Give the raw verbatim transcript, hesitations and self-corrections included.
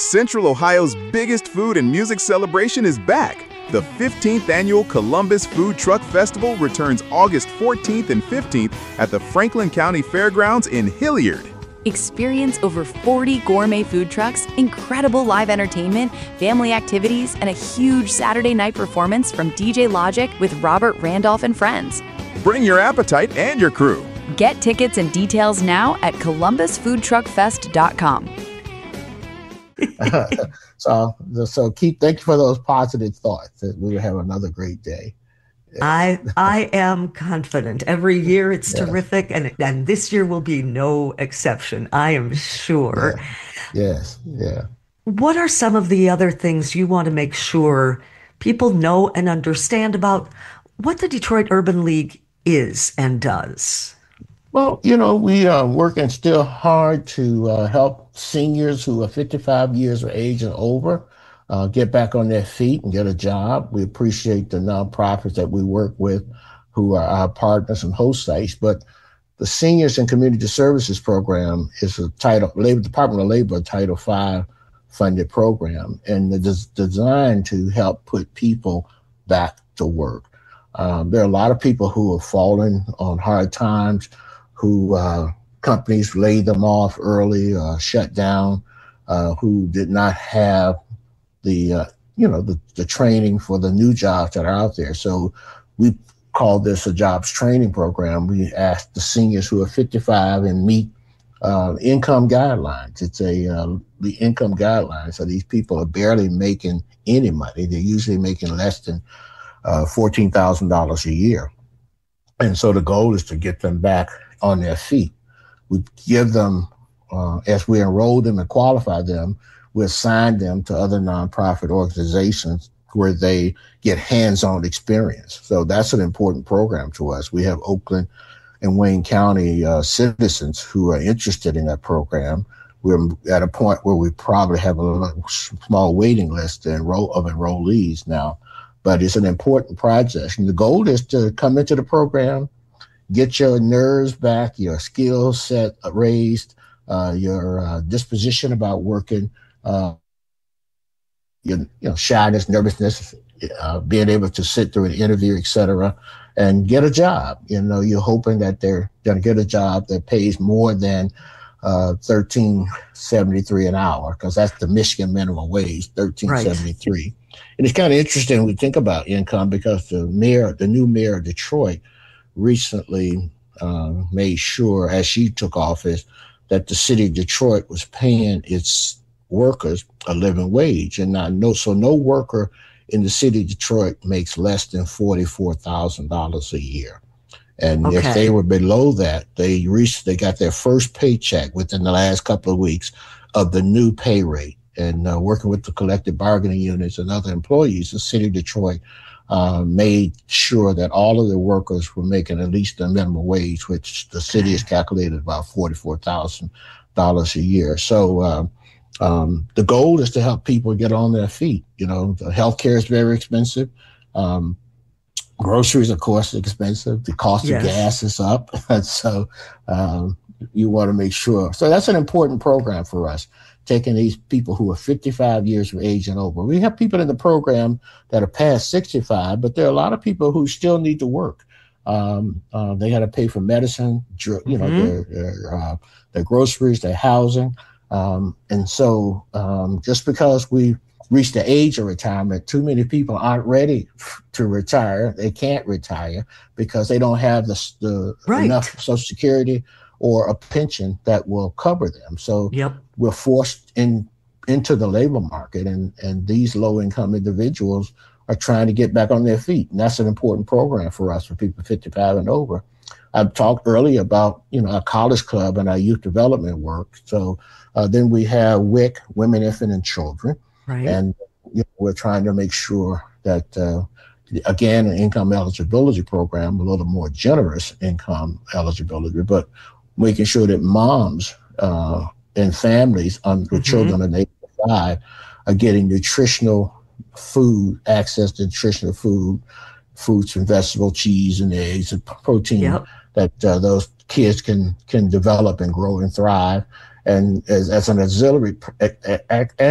Central Ohio's biggest food and music celebration is back. The fifteenth Annual Columbus Food Truck Festival returns August fourteenth and fifteenth at the Franklin County Fairgrounds in Hilliard. Experience over forty gourmet food trucks, incredible live entertainment, family activities, and a huge Saturday night performance from D J Logic with Robert Randolph and friends. Bring your appetite and your crew. Get tickets and details now at columbus food truck fest dot com. so, so keep. Thank you for those positive thoughts. That we will have another great day. I I am confident. Every year it's Yeah. terrific, and and this year will be no exception. I am sure. Yeah. Yes. Yeah. What are some of the other things you want to make sure people know and understand about what the Detroit Urban League is and does? Well, you know, we are working still hard to uh, help seniors who are fifty-five years of age and over uh, get back on their feet and get a job. We appreciate the nonprofits that we work with who are our partners and host sites. But the Seniors and Community Services Program is a Title, Labor, Department of Labor Title five funded program, and it is designed to help put people back to work. Um, there are a lot of people who have fallen on hard times, who uh, companies laid them off early, uh, shut down, uh, who did not have the, uh, you know, the, the training for the new jobs that are out there. So we call this a jobs training program. We ask the seniors who are fifty-five and meet uh, income guidelines. It's a uh, the income guidelines. So these people are barely making any money. They're usually making less than uh, fourteen thousand dollars a year. And so the goal is to get them back on their feet. We give them, uh, as we enroll them and qualify them, we assign them to other nonprofit organizations where they get hands-on experience. So that's an important program to us. We have Oakland and Wayne County uh, citizens who are interested in that program. We're at a point where we probably have a little small waiting list to enroll, of enrollees now, but it's an important project. And the goal is to come into the program, get your nerves back, your skill set raised, uh, your uh, disposition about working, uh, your you know, shyness, nervousness, uh, being able to sit through an interview, et cetera, and get a job. You know, you're hoping that they're going to get a job that pays more than uh, thirteen seventy-three an hour, because that's the Michigan minimum wage, thirteen seventy-three. Right. And it's kind of interesting when we think about income, because the mayor, the new mayor of Detroit, recently uh, made sure, as she took office, that the city of Detroit was paying its workers a living wage, and not no so no worker in the city of Detroit makes less than forty-four thousand dollars a year. And okay. if they were below that, they reached they got their first paycheck within the last couple of weeks of the new pay rate. And uh, working with the collective bargaining units and other employees, the city of Detroit uh, made sure that all of the workers were making at least the minimum wage, which the city has calculated about forty-four thousand dollars a year. So uh, um, the goal is to help people get on their feet. You know, the healthcare is very expensive. Um, groceries, of course, are expensive. The cost yes. of gas is up. And so um, you want to make sure. So that's an important program for us, taking these people who are fifty-five years of age and over. We have people in the program that are past sixty-five, but there are a lot of people who still need to work. Um, uh, they got to pay for medicine, you know, mm-hmm. their their, uh, their groceries, their housing. Um, and so um, just because we reached the age of retirement, too many people aren't ready to retire. They can't retire because they don't have the, the right. enough Social Security or a pension that will cover them. So yep. we're forced in into the labor market, and, and these low-income individuals are trying to get back on their feet. And that's an important program for us, for people fifty-five and over. I've talked earlier about, you know, our college club and our youth development work. So uh, then we have W I C, Women, Infant, and Children. Right. And you know, we're trying to make sure that, uh, again, an income eligibility program, a little more generous income eligibility, but making sure that moms uh, and families um, with mm-hmm. children under age five are getting nutritional food, access to nutritional food, fruits and vegetables, cheese and eggs and protein yep. that uh, those kids can can develop and grow and thrive. And as, as an auxiliary